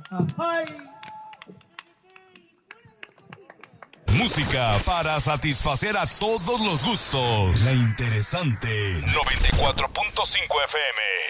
Ay. Música para satisfacer a todos los gustos. La interesante 94.5 FM.